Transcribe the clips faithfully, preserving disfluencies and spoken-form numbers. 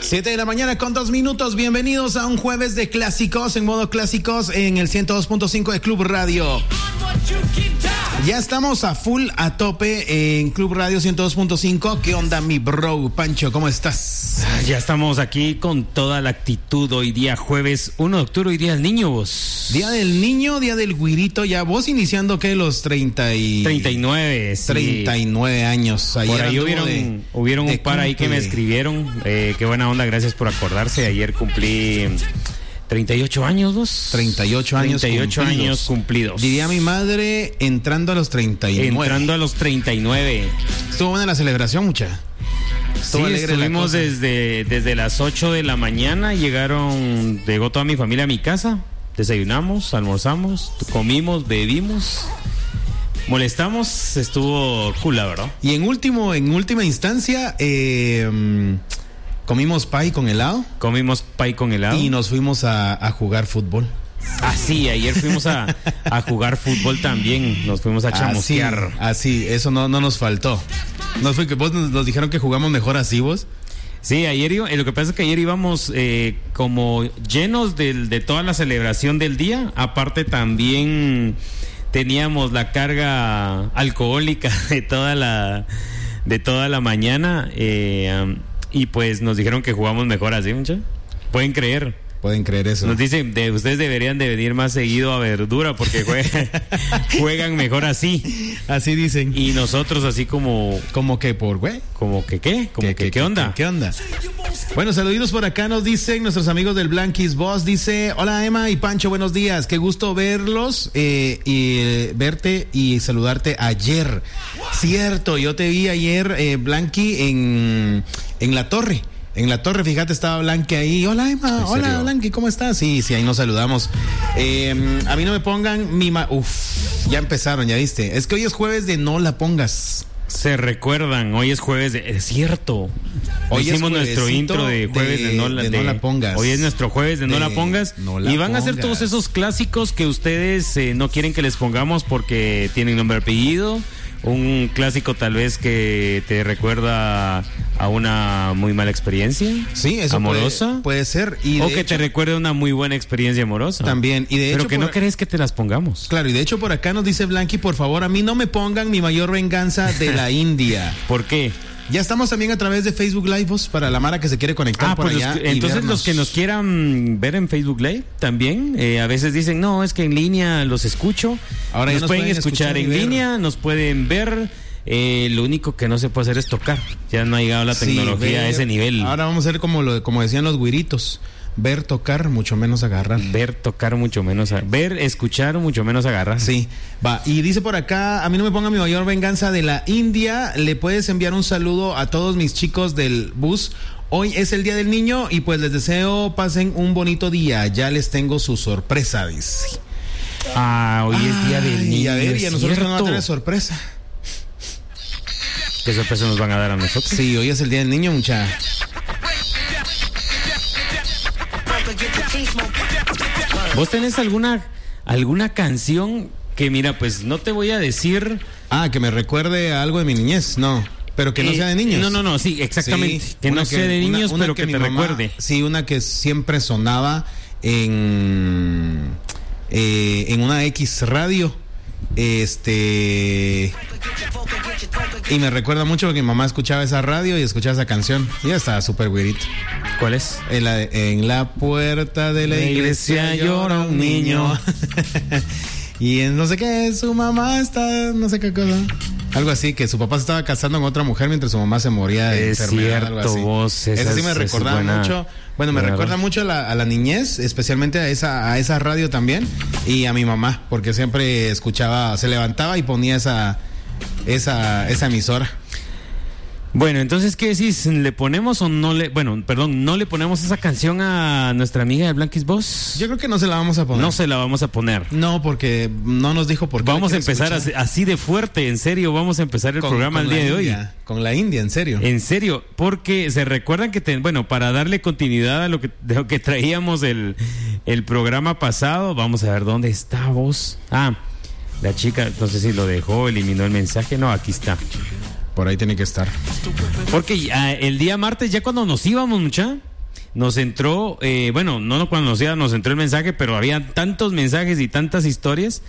Siete de la mañana con dos minutos. Bienvenidos a un jueves de clásicos en modo clásicos en el ciento dos punto cinco de Club Radio. Ya estamos a full, a tope en Club Radio ciento dos punto cinco. ¿Qué onda, mi bro? Pancho, ¿cómo estás? Ya estamos aquí con toda la actitud. Hoy día jueves uno de octubre, hoy día del niño, vos. Día del niño, día del güirito. Ya vos iniciando, ¿qué? Los treinta y... treinta y nueve, sí. treinta y nueve años. Ayer por ahí hubieron, de, hubieron de un par ahí que me escribieron. Eh, qué buena onda, gracias por acordarse. Ayer cumplí... treinta y ocho años, vos. treinta y ocho años treinta y ocho cumplidos. años cumplidos. Diría mi madre, entrando a los treinta y nueve. Entrando a los treinta y nueve. Estuvo buena la celebración, mucha. Estuvo sí, alegre estuvimos desde, desde las ocho de la mañana. Llegaron, llegó toda mi familia a mi casa. Desayunamos, almorzamos, comimos, bebimos. Molestamos, estuvo cool, la verdad. Y en último, en última instancia, eh... comimos pay con helado. Comimos pay con helado. Y nos fuimos a, a jugar fútbol. Ah, sí, ayer fuimos a, a jugar fútbol también. Nos fuimos a chamusquear. Así, así eso no, no nos faltó. Nos, fue que vos nos, nos dijeron que jugamos mejor así, vos. Sí, ayer lo que pasa es que ayer íbamos eh, como llenos de, de toda la celebración del día. Aparte también teníamos la carga alcohólica de toda la, de toda la mañana. Eh, um, Y pues nos dijeron que jugamos mejor así, mucha. ¿Pueden creer? Pueden creer eso. Nos dicen, de, ustedes deberían de venir más seguido a Verdura porque juegan, juegan mejor así. Así dicen. Y nosotros así como... ¿Como que por, güey? ¿Como que qué? ¿Como ¿Qué, que qué, qué onda? ¿Qué, qué onda? Bueno, saluditos por acá nos dicen nuestros amigos del Blanquis Boss. Dice, hola Emma y Pancho, buenos días. Qué gusto verlos eh, y eh, verte y saludarte ayer. Cierto, yo te vi ayer, eh, Blanqui, en, en la torre. En la torre, fíjate, estaba Blanqui ahí. Hola Emma, hola Blanqui, ¿cómo estás? Sí, sí, ahí nos saludamos. Eh, a mí no me pongan mi... Ma- Uf, ya empezaron, ya viste. Es que hoy es jueves de no la pongas. Se recuerdan, hoy es jueves de... Es cierto. Hoy hicimos nuestro intro de jueves de, de, no, la, de, de no la pongas. Hoy es nuestro jueves de, de no la pongas. No la y van pongas. a ser todos esos clásicos que ustedes eh, no quieren que les pongamos porque tienen nombre y apellido. Un clásico tal vez que te recuerda a una muy mala experiencia. Sí, eso amorosa. Puede, puede ser. Y o de que hecho, te recuerde una muy buena experiencia amorosa. También. Y de Pero hecho, que por... no querés que te las pongamos. Claro, y de hecho por acá nos dice Blanqui, por favor, a mí no me pongan mi mayor venganza de la India. ¿Por qué? Ya estamos también a través de Facebook Live, vos, para la Mara que se quiere conectar ah, por pues allá. Los que, entonces vernos. Los que nos quieran ver en Facebook Live también, eh, a veces dicen, no, es que en línea los escucho. Ahora nos, nos pueden, pueden escuchar, escuchar en línea, nos pueden ver. Eh, lo único que no se puede hacer es tocar. Ya no ha llegado la tecnología sí, ver, a ese nivel. Ahora vamos a hacer como lo como decían los güiritos. Ver, tocar, mucho menos agarrar. Ver, tocar, mucho menos agarrar. Ver, escuchar, mucho menos agarrar. Sí, va. Y dice por acá, a mí no me ponga mi mayor venganza de la India. Le puedes enviar un saludo a todos mis chicos del bus. Hoy es el Día del Niño y pues les deseo pasen un bonito día. Ya les tengo su sorpresa, dice. Ah, hoy Ay, es Día del Niño. Y a ver, y a nosotros nos van a tener sorpresa. ¿Qué sorpresa nos van a dar a nosotros? Sí, hoy es el Día del Niño, mucha. ¿Vos tenés alguna alguna canción que, mira, pues no te voy a decir... Ah, que me recuerde a algo de mi niñez, no. Pero que no eh, sea de niños. No, no, no, sí, exactamente. Sí, que no sea de niños, una, una pero que, que te mamá, recuerde. Sí, una que siempre sonaba en, eh, en una X radio. Este... Y me recuerda mucho porque mi mamá escuchaba esa radio y escuchaba esa canción. Y ya estaba súper güerito. ¿Cuál es? En la, en la puerta de la, la iglesia, iglesia llora un niño. Y en no sé qué, su mamá está, no sé qué cosa. Algo así, que su papá se estaba casando con otra mujer mientras su mamá se moría de es enfermedad. Cierto, algo así. Vos, esa sí me recordaba buena, mucho. Bueno, me recuerda mucho a la, a la niñez, especialmente a esa, a esa radio también. Y a mi mamá, porque siempre escuchaba, se levantaba y ponía esa, esa, esa emisora. Bueno, entonces, ¿qué decís? ¿Le ponemos o no le...? Bueno, perdón, ¿no le ponemos esa canción a nuestra amiga de Blanquis Boss? Yo creo que no se la vamos a poner. No se la vamos a poner. No, porque no nos dijo por qué. Vamos a empezar así, así de fuerte, en serio, vamos a empezar el con, programa con el día de India, hoy. Con la India, en serio. En serio, porque se recuerdan que, te, bueno, para darle continuidad a lo que, de lo que traíamos el, el programa pasado, vamos a ver dónde está vos. Ah, la chica, no sé si lo dejó, eliminó el mensaje. No, aquí está. Por ahí tiene que estar. Porque uh, el día martes, ya cuando nos íbamos, mucha, nos entró, eh, bueno, no cuando nos, nos entró el mensaje, pero había tantos mensajes y tantas historias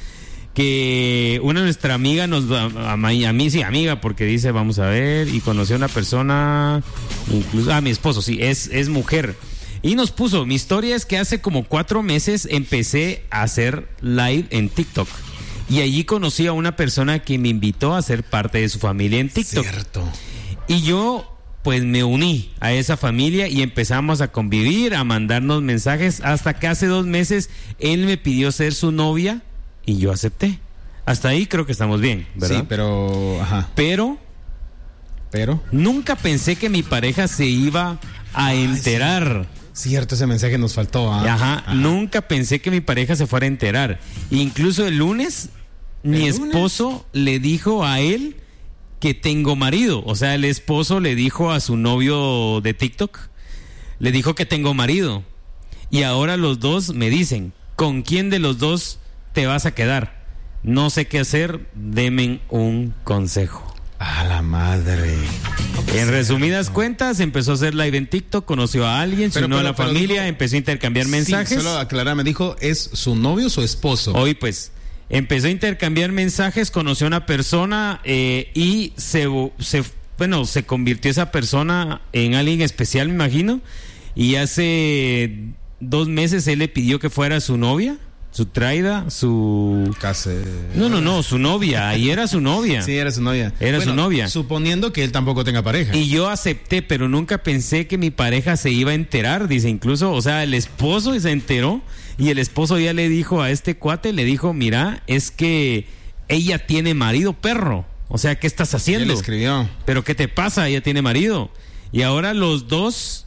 que una nuestra amiga nos a, a, a mí sí amiga porque dice vamos a ver y conoció a una persona incluso a ah, mi esposo sí es es mujer y nos puso mi historia es que hace como cuatro meses empecé a hacer live en TikTok y allí conocí a una persona que me invitó a ser parte de su familia en TikTok. Cierto. Y yo pues me uní a esa familia y empezamos a convivir, a mandarnos mensajes hasta que hace dos meses él me pidió ser su novia. Y yo acepté. Hasta ahí creo que estamos bien, ¿verdad? Sí, pero... Ajá. Pero... Pero... Nunca pensé que mi pareja se iba a Ay, enterar. Sí. Cierto, ese mensaje nos faltó. ¿Ah? Ajá. Ajá. Nunca pensé que mi pareja se fuera a enterar. Incluso el lunes, ¿El mi esposo lunes? le dijo a él que tengo marido. O sea, el esposo le dijo a su novio de TikTok, le dijo que tengo marido. Y ahora los dos me dicen, ¿con quién de los dos te vas a quedar? No sé qué hacer, denme un consejo. A la madre. En resumidas no. cuentas, empezó a hacer live en TikTok, conoció a alguien, se unió a la familia, dijo, empezó a intercambiar sí, mensajes. Solo aclarar, me dijo, ¿es su novio o su esposo? Hoy pues, empezó a intercambiar mensajes, conoció a una persona eh, y se, se, bueno, se convirtió esa persona en alguien especial, me imagino. Y hace dos meses él le pidió que fuera su novia. Su traida, su... Case... No, no, no, su novia, y era su novia. Sí, era su novia. Era bueno, su novia. Suponiendo que él tampoco tenga pareja. Y yo acepté, pero nunca pensé que mi pareja se iba a enterar, dice incluso, o sea, el esposo se enteró y el esposo ya le dijo a este cuate, le dijo, mira, es que ella tiene marido, perro. O sea, ¿qué estás haciendo? Él le escribió. ¿Pero qué te pasa? Ella tiene marido. Y ahora los dos,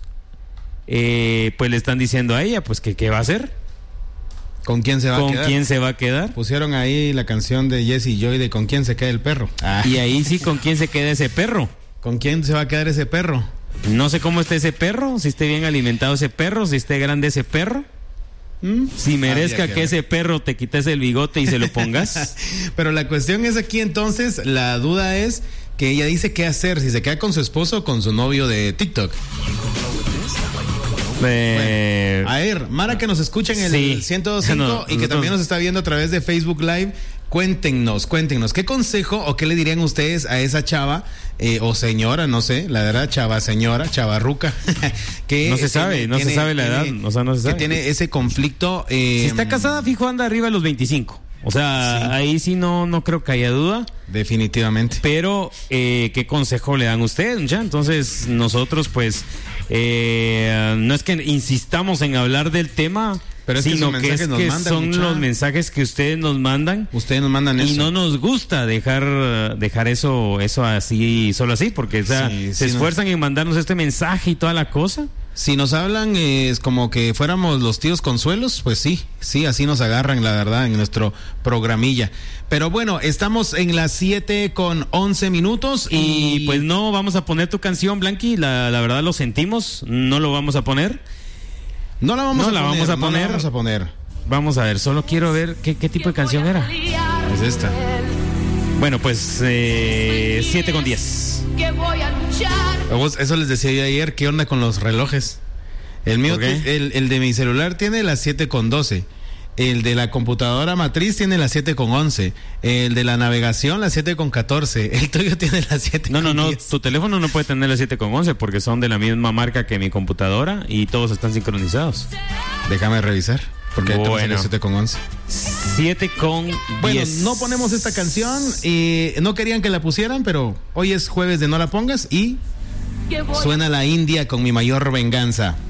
eh, pues le están diciendo a ella, pues que qué va a hacer. ¿Con quién se va ¿Con a quedar? ¿Con quién se va a quedar? Pusieron ahí la canción de Jesse Joy de ¿Con quién se queda el perro? Ah. Y ahí sí, ¿con quién se queda ese perro? ¿Con quién se va a quedar ese perro? No sé cómo esté ese perro, si esté bien alimentado ese perro, si esté grande ese perro. ¿Mm? Si merezca que, que ese perro te quites el bigote y se lo pongas. Pero la cuestión es aquí entonces, la duda es que ella dice qué hacer, si se queda con su esposo o con su novio de TikTok. Eh, bueno, a ver, Mara que nos escucha en el sí, ciento dos punto cinco no, y que nosotros... también nos está viendo a través de Facebook Live, cuéntenos, cuéntenos, ¿qué consejo o qué le dirían ustedes a esa chava eh, o señora, no sé, la verdad, chava señora, chavarruca, que no se sabe, tiene, no tiene, se sabe la tiene, edad, o sea, no se sabe. Que tiene ese conflicto. Eh, si está casada, fijo, anda arriba de los veinticinco. O sea, sí. ahí sí no, no creo que haya duda. Definitivamente. Pero, eh, ¿qué consejo le dan ustedes? Ya, entonces, nosotros, pues, eh, no es que insistamos en hablar del tema, pero es sino que, que, es que mandan, son mucha. los mensajes que ustedes nos mandan. Ustedes nos mandan eso. Y no nos gusta dejar dejar eso eso así, solo así, porque o sea, sí, se sí, esfuerzan no. en mandarnos este mensaje y toda la cosa. Si nos hablan eh, es como que fuéramos los tíos Consuelos, pues sí, sí, así nos agarran, la verdad, en nuestro programilla. Pero bueno, estamos en las siete con once minutos y... y pues no vamos a poner tu canción, Blanqui, la, la verdad lo sentimos, no lo vamos a poner. No la vamos, no a, la poner, vamos a poner. No la vamos a poner. Vamos a ver, solo quiero ver qué, qué tipo de canción era. Es esta. Bueno, pues eh, siete con diez. Que voy a luchar. Eso les decía yo ayer, ¿qué onda con los relojes? El mío, el, el de mi celular tiene las siete con doce. El de la computadora matriz tiene las siete con once. El de la navegación las siete con catorce. El tuyo tiene las siete no, con no, diez. No, tu teléfono no puede tener las siete con once porque son de la misma marca que mi computadora y todos están sincronizados. Déjame revisar. Porque bueno. siete con once. siete con diez. Bueno, no ponemos esta canción y no querían que la pusieran, pero hoy es jueves de No La Pongas y suena la India con Mi Mayor Venganza.